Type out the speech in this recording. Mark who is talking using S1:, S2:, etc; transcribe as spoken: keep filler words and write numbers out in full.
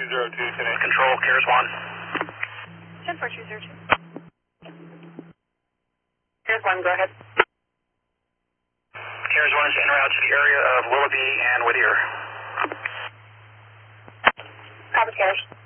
S1: two zero two, today.
S2: Control, CARES one.
S3: ten four two zero two.
S4: CARES one, go ahead.
S2: CARES one is en route to the area of Willoughby and Whittier.
S4: Copy, CARES.